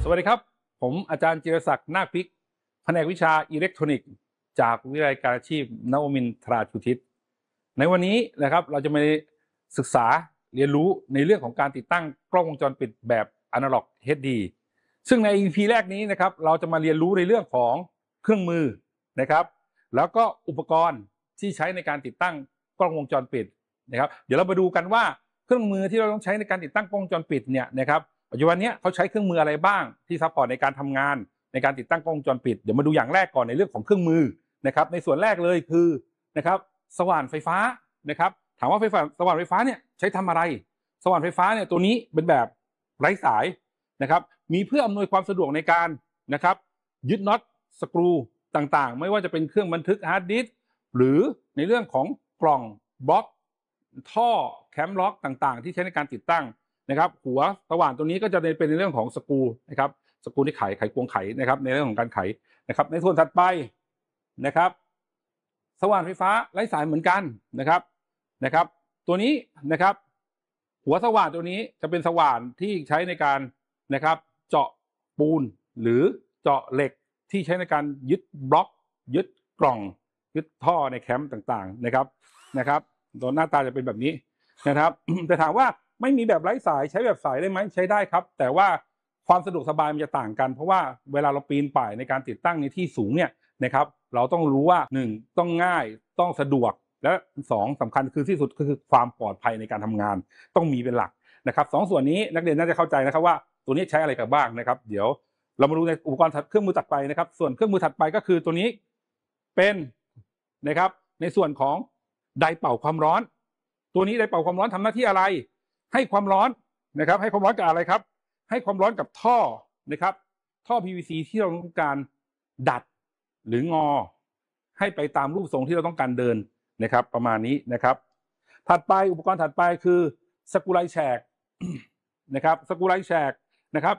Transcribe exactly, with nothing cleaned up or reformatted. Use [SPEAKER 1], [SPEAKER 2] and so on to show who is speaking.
[SPEAKER 1] สวัสดีครับผมอาจารย์จิรศักดิ์นาคพิกแผนกวิชาอิเล็กทรอนิกส์จากวิทยาลัยการอาชีพนวมินทราชูทิศในวันนี้นะครับเราจะมาศึกษาเรียนรู้ในเรื่องของการติดตั้งกล้องวงจรปิดแบบอนาล็อก เอช ดี ซึ่งใน อี พี แรกนี้นะครับเราจะมาเรียนรู้ในเรื่องของเครื่องมือนะครับแล้วก็อุปกรณ์ที่ใช้ในการติดตั้งกล้องวงจรปิดนะครับเดี๋ยวเรามาดูกันว่าเครื่องมือที่เราต้องใช้ในการติดตั้งกล้องวงจรปิดเนี่ยนะครับปัจจุบันนี้เขาใช้เครื่องมืออะไรบ้างที่ซัพพอร์ตในการทำงานในการติดตั้งกล้องวงจรปิดเดี๋ยวมาดูอย่างแรกก่อนในเรื่องของเครื่องมือนะครับในส่วนแรกเลยคือนะครับสว่านไฟฟ้านะครับถามว่าไฟฟ้าสว่านไฟฟ้าเนี่ยใช้ทำอะไรสว่านไฟฟ้าเนี่ยตัวนี้เป็นแบบไร้สายนะครับมีเพื่ออำนวยความสะดวกในการนะครับยึดน็อตสกรูต่างๆไม่ว่าจะเป็นเครื่องบันทึกฮาร์ดดิสก์หรือในเรื่องของกล่องบล็อกท่อแคมล็อกต่างๆที่ใช้ในการติดตั้งนะครับหัวสว่านตัวนี้ก็จะเป็นในเรื่องของสกรูนะครับสกรูที่ไขไขควงไขนะครับในเรื่องของการไขนะครับในส่วนถัดไปนะครับสว่านไฟฟ้าไร้สายเหมือนกันนะครับนะครับตัวนี้นะครับหัวสว่านตัวนี้จะเป็นสว่านที่ใช้ในการนะครับเจาะปูนหรือเจาะเหล็กที่ใช้ในการยึดบล็อกยึดกล่องยึดท่อในแคมป์ต่างๆนะครับนะครับตัวหน้าตาจะเป็นแบบนี้นะครับ แต่ถามว่าไม่มีแบบไร้สายใช้แบบสายได้ไหมใช้ได้ครับแต่ว่าความสะดวกสบายมันจะต่างกันเพราะว่าเวลาเราปีนป่ายในการติดตั้งในที่สูงเนี่ยนะครับเราต้องรู้ว่าหนึ่งต้องง่ายต้องสะดวกและสองสำคัญคือที่สุดคือความปลอดภัยในการทำงานต้องมีเป็นหลักนะครับสองส่วนนี้นักเรียนน่าจะเข้าใจนะครับว่าตัวนี้ใช้อะไรกันบ้างนะครับเดี๋ยวเรามาดูในอุปกรณ์เครื่องมือถัดไปนะครับส่วนเครื่องมือถัดไปก็คือตัวนี้เป็นนะครับในส่วนของไดร์เป่าความร้อนตัวนี้ไดร์เป่าความร้อนทำหน้าที่อะไรให้ความร้อนนะครับให้ความร้อนกับอะไรครับให้ความร้อนกับท่อนะครับท่อ พี วี ซี ที่เราต้องการดัดหรืองอให้ไปตามรูปทรงที่เราต้องการเดินนะครับประมาณนี้นะครับถัดไปอุปกรณ์ถัดไปคือสกรูไลแฉกนะครับสกรูไลแฉกนะครับ